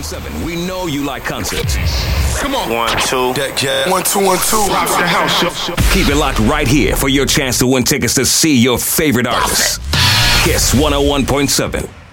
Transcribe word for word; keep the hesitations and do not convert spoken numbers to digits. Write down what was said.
point seven, we know you like concerts. Come on. One, two. That cat. One, two, one, two. Rock the house show. Keep it locked right here for your chance to win tickets to see your favorite artists. Kiss one oh one point seven.